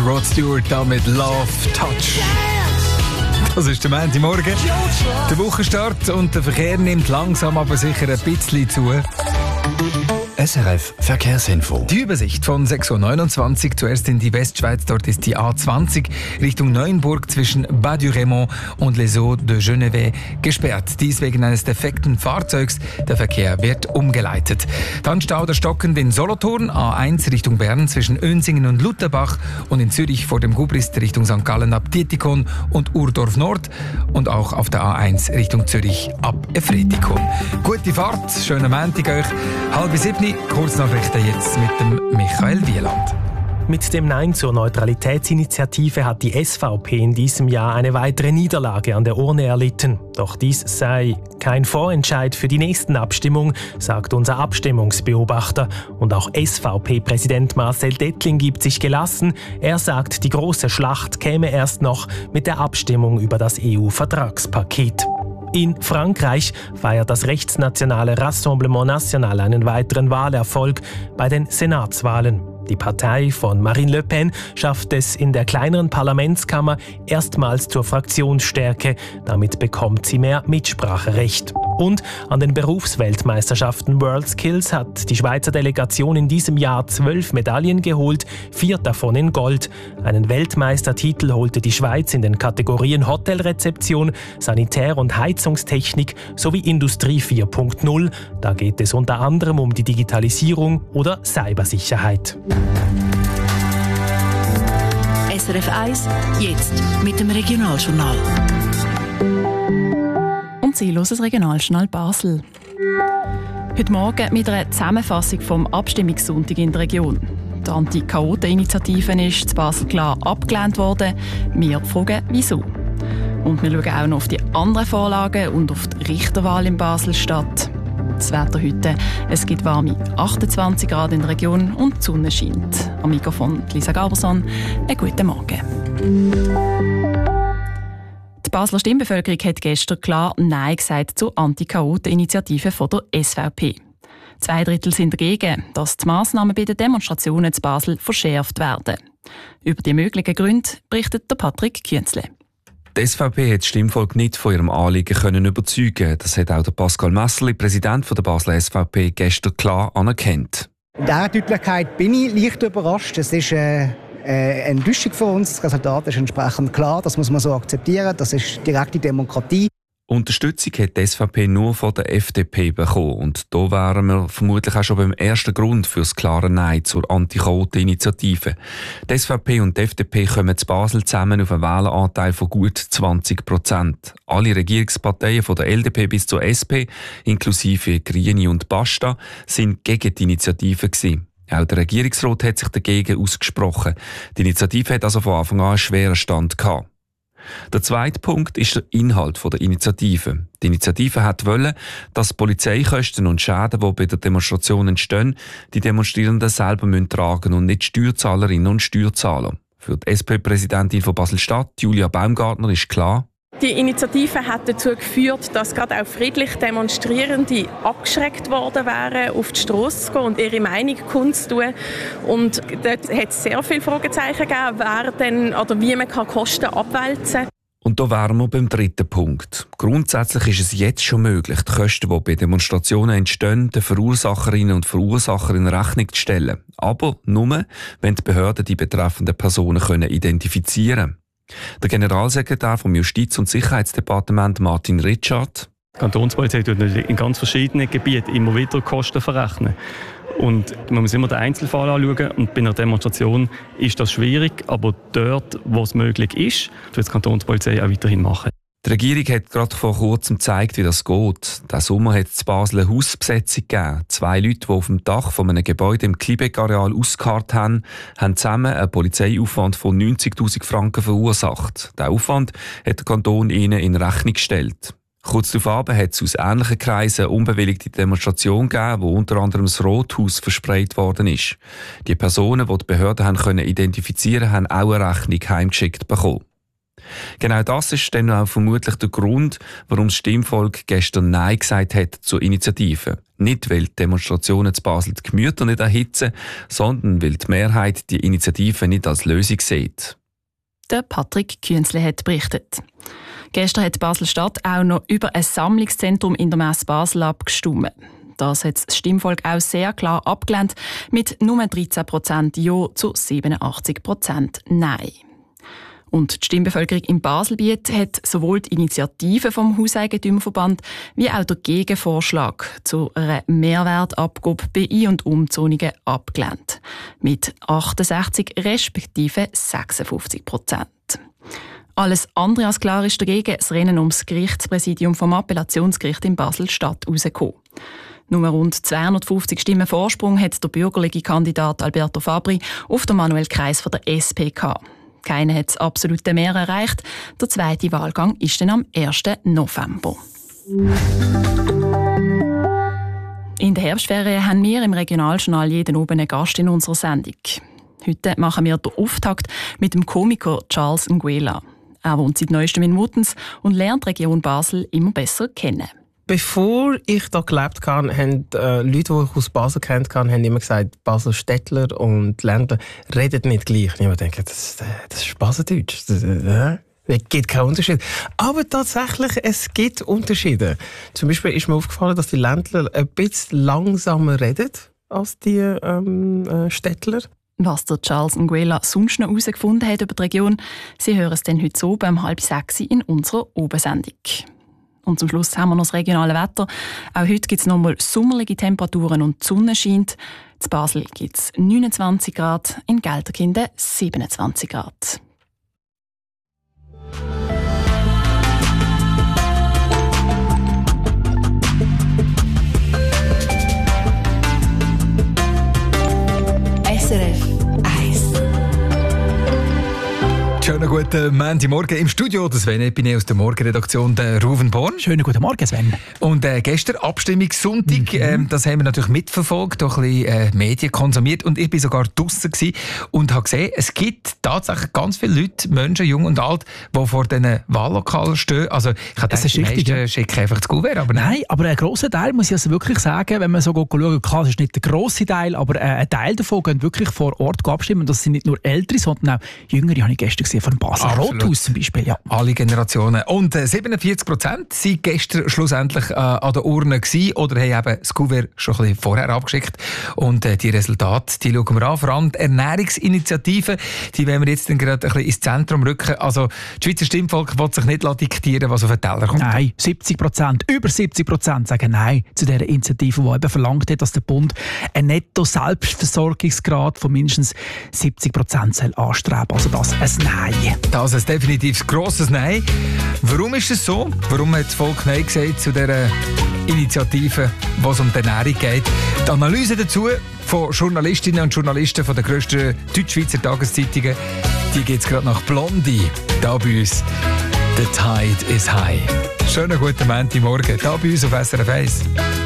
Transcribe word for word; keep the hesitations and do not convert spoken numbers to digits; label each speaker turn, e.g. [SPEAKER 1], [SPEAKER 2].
[SPEAKER 1] Rod Stewart da mit Love Touch. Das ist der Montagmorgen. Der Wochenstart und der Verkehr nimmt langsam aber sicher ein bisschen zu.
[SPEAKER 2] S R F Verkehrsinfo.
[SPEAKER 1] Die Übersicht von sechs Uhr neunundzwanzig. Zuerst in die Westschweiz. Dort ist die A zwanzig Richtung Neuenburg zwischen Bas-du-Raymond und Les Eaux de Genevet gesperrt. Dies wegen eines defekten Fahrzeugs. Der Verkehr wird umgeleitet. Dann Stau der stockend in Solothurn. A eins Richtung Bern zwischen Önsingen und Lutherbach. Und in Zürich vor dem Gubrist Richtung Sankt Gallen ab Dietikon und Urdorf Nord. Und auch auf der A eins Richtung Zürich ab Efretikon. Gute Fahrt. Schönen Montag euch. Halb sieben. Kurznachrichten jetzt mit dem Michael Wieland.
[SPEAKER 3] Mit dem Nein zur Neutralitätsinitiative hat die S V P in diesem Jahr eine weitere Niederlage an der Urne erlitten. Doch dies sei kein Vorentscheid für die nächsten Abstimmung, sagt unser Abstimmungsbeobachter. Und auch S V P-Präsident Marcel Dettling gibt sich gelassen. Er sagt, die große Schlacht käme erst noch mit der Abstimmung über das E U-Vertragspaket. In Frankreich feiert das rechtsnationale Rassemblement National einen weiteren Wahlerfolg bei den Senatswahlen. Die Partei von Marine Le Pen schafft es in der kleineren Parlamentskammer erstmals zur Fraktionsstärke. Damit bekommt sie mehr Mitspracherecht. Und an den Berufsweltmeisterschaften WorldSkills hat die Schweizer Delegation in diesem Jahr zwölf Medaillen geholt, vier davon in Gold. Einen Weltmeistertitel holte die Schweiz in den Kategorien Hotelrezeption, Sanitär- und Heizungstechnik sowie Industrie vier Punkt null. Da geht es unter anderem um die Digitalisierung oder Cybersicherheit.
[SPEAKER 4] S R F eins, jetzt mit dem Regionaljournal.
[SPEAKER 5] Und Sie hören das Regionaljournal Basel. Heute Morgen mit einer Zusammenfassung vom Abstimmungssonntag in der Region. Die Anti-Chaoten-Initiative ist zu Basel klar abgelehnt worden. Wir fragen, wieso. Und wir schauen auch noch auf die anderen Vorlagen und auf die Richterwahl in Basel-Stadt. Das Wetter heute, es gibt warme achtundzwanzig Grad in der Region und die Sonne scheint. Am Mikrofon Lisa Gaberson, einen guten Morgen. Die Basler Stimmbevölkerung hat gestern klar Nein gesagt zur Anti-Chaoten-Initiative von der S V P. Zwei Drittel sind dagegen, dass die Massnahmen bei den Demonstrationen zu Basel verschärft werden. Über die möglichen Gründe berichtet der Patrick Künzle.
[SPEAKER 6] Die S V P hat das Stimmvolk nicht von ihrem Anliegen können überzeugen. Das hat auch der Pascal Messerli, Präsident der Basler S V P, gestern klar anerkannt.
[SPEAKER 7] In dieser Deutlichkeit bin ich leicht überrascht. Es ist äh, eine Enttäuschung für uns. Das Resultat ist entsprechend klar. Das muss man so akzeptieren. Das ist direkte Demokratie.
[SPEAKER 6] Unterstützung hat die S V P nur von der F D P bekommen. Und da wären wir vermutlich auch schon beim ersten Grund für das klare Nein zur Anti-Chaoten-Initiative. Die S V P und die F D P kommen zu Basel zusammen auf einen Wähleranteil von gut zwanzig Prozent. Alle Regierungsparteien von der L D P bis zur S P, inklusive Grüne und Basta, sind gegen die Initiative gewesen. Auch der Regierungsrat hat sich dagegen ausgesprochen. Die Initiative hat also von Anfang an einen schweren Stand gehabt. Der zweite Punkt ist der Inhalt der Initiative. Die Initiative hat wollen, dass Polizeikosten und Schäden, die bei der Demonstration entstehen, die Demonstrierenden selber müssen tragen und nicht Steuerzahlerinnen und Steuerzahler. Für die S P-Präsidentin von Basel-Stadt, Julia Baumgartner, ist klar:
[SPEAKER 8] Die Initiative hat dazu geführt, dass gerade auch friedlich Demonstrierende abgeschreckt worden wären, auf die Strasse zu gehen und ihre Meinung kundzutun. Und dort hat es sehr viele Fragezeichen gegeben, wer denn oder wie man Kosten abwälzen kann.
[SPEAKER 6] Und da wären wir beim dritten Punkt. Grundsätzlich ist es jetzt schon möglich, die Kosten, die bei Demonstrationen entstehen, den Verursacherinnen und Verursachern in Rechnung zu stellen. Aber nur, wenn die Behörden die betreffenden Personen können identifizieren können. Der Generalsekretär vom Justiz- und Sicherheitsdepartement, Martin Richard:
[SPEAKER 9] Die Kantonspolizei tut in ganz verschiedenen Gebieten immer wieder Kosten verrechnen. Und man muss immer den Einzelfall anschauen. Und bei einer Demonstration ist das schwierig, aber dort, wo es möglich ist, wird die Kantonspolizei auch weiterhin machen.
[SPEAKER 6] Die Regierung hat gerade vor kurzem gezeigt, wie das geht. Diesen Sommer hat es in Basel eine Hausbesetzung gegeben. Zwei Leute, die auf dem Dach von einem Gebäude im Klibeck-Areal ausgeharrt haben, haben zusammen einen Polizeiaufwand von neunzigtausend Franken verursacht. Diesen Aufwand hat der Kanton ihnen in Rechnung gestellt. Kurz darauf hat es aus ähnlichen Kreisen eine unbewilligte Demonstration gegeben, wo unter anderem das Rothaus versprayt worden ist. Die Personen, die die Behörden haben können identifizieren, haben auch eine Rechnung heimgeschickt bekommen. Genau das ist dann auch vermutlich der Grund, warum das Stimmvolk gestern Nein gesagt hat zur Initiative. Nicht, weil die Demonstrationen zu Basel die Gemüter nicht erhitzen, sondern weil die Mehrheit die Initiative nicht als Lösung sieht.
[SPEAKER 5] Der Patrick Künzle hat berichtet. Gestern hat Basel-Stadt auch noch über ein Sammlungszentrum in der Messe Basel abgestimmt. Das hat das Stimmvolk auch sehr klar abgelehnt, mit nur dreizehn Prozent Ja zu siebenundachtzig Prozent Nein. Und die Stimmbevölkerung im Baselbiet hat sowohl die Initiative vom Hauseigentümerverband wie auch den Gegenvorschlag zu einer Mehrwertabgabe bei Ein- und Umzonungen abgelehnt. Mit achtundsechzig respektive sechsundfünfzig Prozent. Alles andere als klar ist dagegen das Rennen ums Gerichtspräsidium vom Appellationsgericht in Basel-Stadt herausgekommen. Nur rund zweihundertfünfzig Stimmen Vorsprung hat der bürgerliche Kandidat Alberto Fabri auf den Manuel Kreis von der S P gehabt. Keiner hat das absolute Mehr erreicht. Der zweite Wahlgang ist dann am ersten November. In der Herbstferien haben wir im Regionaljournal jeden Abend einen Gast in unserer Sendung. Heute machen wir den Auftakt mit dem Komiker Charles Nguela. Er wohnt seit neuestem in Muttenz und lernt die Region Basel immer besser kennen.
[SPEAKER 10] Bevor ich da gelebt habe, haben äh, Leute, die ich aus Basel kennt haben, haben immer gesagt, Basel-Städtler und Ländler reden nicht gleich. Und ich denke, das, das ist Baseldeutsch. Das, äh, es gibt keinen Unterschied. Aber tatsächlich, es gibt Unterschiede. Zum Beispiel ist mir aufgefallen, dass die Ländler ein bisschen langsamer reden als die ähm, äh, Städtler.
[SPEAKER 5] Was der Charles Nguela sonst noch herausgefunden hat über die Region, Sie hören es dann heute oben um halb sechs in unserer Obersendung. Und zum Schluss haben wir noch das regionale Wetter. Auch heute gibt es nochmal sommerliche Temperaturen und die Sonne scheint. In Basel gibt es neunundzwanzig Grad, in Gelterkinden siebenundzwanzig Grad.
[SPEAKER 4] S R F eins.
[SPEAKER 1] Schönen guten Montagmorgen im Studio. Das Sven Epine aus der Morgenredaktion der Ruven Born.
[SPEAKER 11] Schönen guten Morgen, Sven.
[SPEAKER 1] Und äh, gestern Abstimmungssonntag, mhm. ähm, das haben wir natürlich mitverfolgt, auch ein bisschen äh, Medien konsumiert und ich war sogar draussen und habe gesehen, es gibt tatsächlich ganz viele Leute, Menschen, jung und alt, die vor diesen Wahllokalen stehen. Also ich habe gedacht, die meisten ja. schicken einfach das Kuvert. Aber
[SPEAKER 11] nein, nein, aber ein grosser Teil, muss ich also wirklich sagen, wenn man so schaut, klar, es ist nicht der grosse Teil, aber äh, ein Teil davon gehen wirklich vor Ort abstimmen. Das sind nicht nur Ältere, sondern auch Jüngere, habe ich gestern gesehen, von Basler Rothaus zum Beispiel. Ja.
[SPEAKER 1] Alle Generationen. Und äh, siebenundvierzig Prozent waren gestern schlussendlich äh, an der Urne gewesen, oder haben eben das Kuvert schon ein bisschen vorher abgeschickt. Und äh, die Resultate, die schauen wir an. Vor allem die Ernährungsinitiative, die wollen wir jetzt dann gerade ein bisschen ins Zentrum rücken. Also, das Schweizer Stimmvolk will sich nicht diktieren, was auf den Teller kommt.
[SPEAKER 11] Nein, siebzig Prozent, über siebzig Prozent sagen Nein zu dieser Initiative, die eben verlangt hat, dass der Bund einen Netto-Selbstversorgungsgrad von mindestens siebzig Prozent soll anstreben. Also das ein Nein.
[SPEAKER 1] Das ist definitiv ein grosses Nein. Warum ist es so? Warum hat das Volk Nein gesagt zu dieser Initiative, was um die Ernährung geht? Die Analyse dazu von Journalistinnen und Journalisten von den grössten Deutschschweizer Tageszeitungen, die geht es gerade nach Blondie, da bei uns. The tide is high. Schönen guten Montagmorgen, da bei uns auf S R F eins.